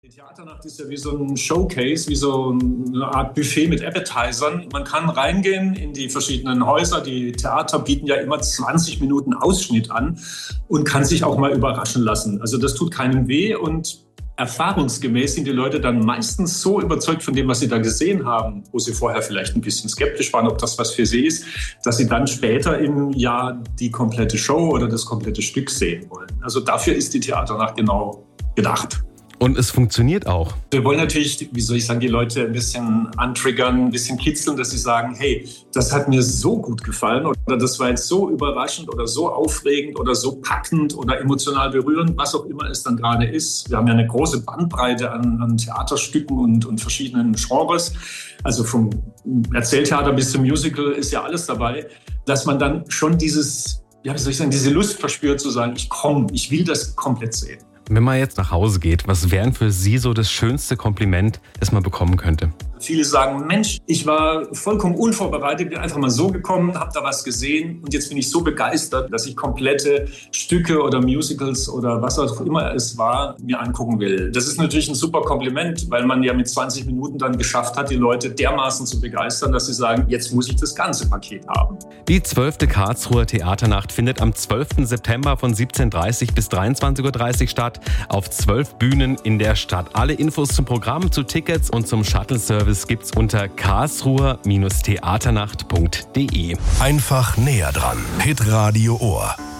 Die Theaternacht ist ja wie so ein Showcase, wie so eine Art Buffet mit Appetizern. Man kann reingehen in die verschiedenen Häuser. Die Theater bieten ja immer 20 Minuten Ausschnitt an und kann sich auch mal überraschen lassen. Also das tut keinem weh und erfahrungsgemäß sind die Leute dann meistens so überzeugt von dem, was sie da gesehen haben, wo sie vorher vielleicht ein bisschen skeptisch waren, ob das was für sie ist, dass sie dann später im Jahr die komplette Show oder das komplette Stück sehen wollen. Also dafür ist die Theaternacht genau gedacht. Und es funktioniert auch. Wir wollen natürlich, die Leute ein bisschen antriggern, ein bisschen kitzeln, dass sie sagen, hey, das hat mir so gut gefallen oder das war jetzt so überraschend oder so aufregend oder so packend oder emotional berührend, was auch immer es dann gerade ist. Wir haben ja eine große Bandbreite an Theaterstücken und verschiedenen Genres. Also vom Erzähltheater bis zum Musical ist ja alles dabei, dass man dann schon diese Lust verspürt zu sagen, ich will das komplett sehen. Wenn man jetzt nach Hause geht, was wäre für Sie so das schönste Kompliment, das man bekommen könnte? Viele sagen, Mensch, ich war vollkommen unvorbereitet, bin einfach mal so gekommen, habe da was gesehen und jetzt bin ich so begeistert, dass ich komplette Stücke oder Musicals oder was auch immer es war, mir angucken will. Das ist natürlich ein super Kompliment, weil man ja mit 20 Minuten dann geschafft hat, die Leute dermaßen zu begeistern, dass sie sagen, jetzt muss ich das ganze Paket haben. Die 12. Karlsruher Theaternacht findet am 12. September von 17:30 bis 23:30 Uhr statt, auf 12 Bühnen in der Stadt. Alle Infos zum Programm, zu Tickets und zum Shuttle-Service gibt's unter karlsruher-theaternacht.de. Einfach näher dran. Hitradio Ohr.